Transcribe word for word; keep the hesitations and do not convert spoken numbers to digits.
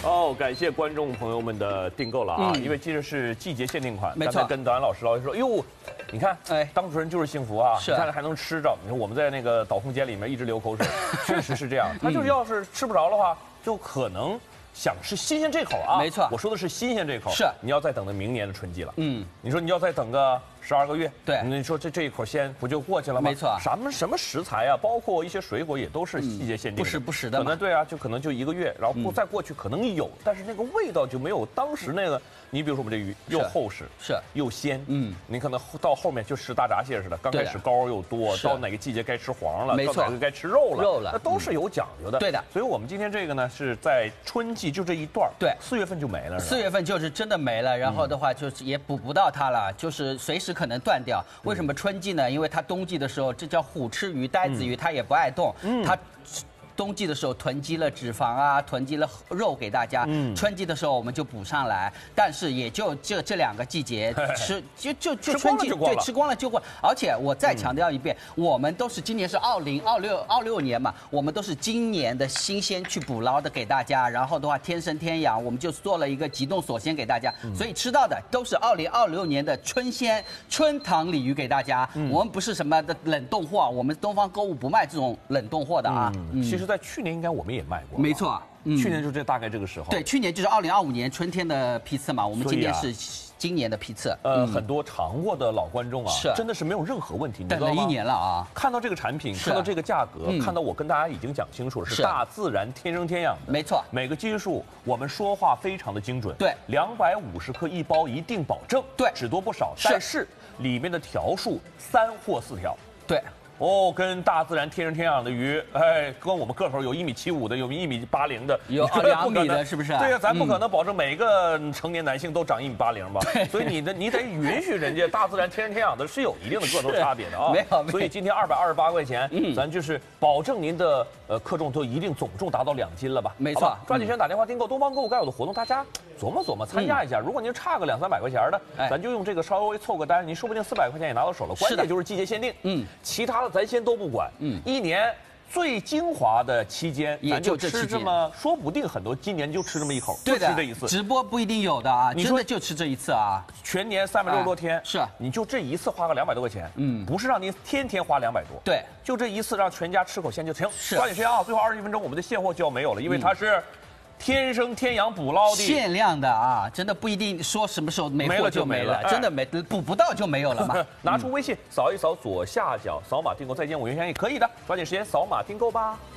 哦，感谢观众朋友们的订购了啊！ 嗯、 因为这个是季节限定款。 没错。 刚才跟导演老师聊说，哟，你看，哎，当主人就是幸福啊！ 是， 你看还能吃着。你看我们在那个导空间里面一直流口水，确实是这样。他就是要是吃不着的话，就可能。 想吃新鲜这口啊， 没错， 我说的是新鲜这口， 是你要再等到明年的春季了。 嗯， 你说你要再等个十二个月， 对， 你说这这一口鲜不就过去了吗？ 没错， 什么什么食材啊，包括一些水果也都是季节限定的， 不时不时的， 可能对啊，就可能就一个月，然后过再过去可能有，但是那个味道就没有当时那个。你比如说我们这鱼又厚实， 是又鲜， 嗯， 你可能到后面就吃大闸蟹似的，刚开始膏又多，到哪个季节该吃黄了，到哪个该吃肉了， 肉了， 那都是有讲究的。 对的， 所以我们今天这个呢是在春季就这一段， 对， 四月份就没了， 四月份就是真的没了，然后的话就是也补不到它了，就是随时可能断掉。为什么春季呢？因为它冬季的时候，这叫虎吃鱼、呆子鱼，它也不爱动，它。 冬季的时候囤积了脂肪啊，囤积了肉给大家。嗯，春季的时候我们就补上来，但是也就这这两个季节吃，就就就春季对吃光了就过。而且我再强调一遍，嗯、我们都是今年是二零二六二六年嘛，我们都是今年的新鲜去捕捞的给大家。然后的话天生天养，我们就做了一个急冻锁鲜给大家，嗯、所以吃到的都是二零二六年的春鲜春塘鲤鱼给大家。嗯、我们不是什么的冷冻货，我们东方购物不卖这种冷冻货的啊。 嗯嗯、其实。 在去年应该我们也卖过， 没错， 嗯、去年就这大概这个时候。 对，去年就是二零二五年春天的批次嘛，我们今年是今年的批次。 呃，嗯、很多尝过的老观众啊， 是真的是没有任何问题，你等了一年了啊！ 看到这个产品，看到这个价格，嗯、看到我跟大家已经讲清楚了，是大自然天生天养的， 没错。 每个斤数我们说话非常的精准， 对， 两百五十克一包一定保证， 对， 只多不少，但是里面的条数三或四条， 对。 哦，跟大自然天生天养的鱼，哎，跟我们个头有一米七五的，有一米八零的， 有两米的，是不是？ 对呀、啊，咱不可能保证每个成年男性都长一米八零吧？所以你的你得允许人家大自然天生天养的是有一定的个头差别的啊。 没有， 所以今天二百二十八块钱，嗯，咱就是保证您的呃克重都一定总重达到两斤了吧？ 没错， 抓紧时间打电话订购东方购物该有的活动，大家琢磨琢磨，参加一下。如果您差个两三百块钱的，咱就用这个稍微凑个单，您说不定四百块钱也拿到手了。关键就是季节限定，嗯，其他的咱先都不管。 嗯，一年最精华的期间，咱就吃这么，说不定很多今年就吃这么一口， 对的， 就吃这一次。 直播不一定有的啊，真的就吃这一次啊。 全年三百六十多天， 是你就这一次花个两百多块钱，嗯，不是让您天天花两百多， 对， 就这一次让全家吃口鲜就行。 是， 抓紧时间啊，最后二十一分钟我们的现货就要没有了，因为它是。 天生天养捕捞的， 限量的啊，真的不一定说什么时候没货就没了，真的没补不到就没有了嘛。 拿出微信扫一扫左下角扫码订购，再见五元钱也可以的，抓紧时间扫码订购吧。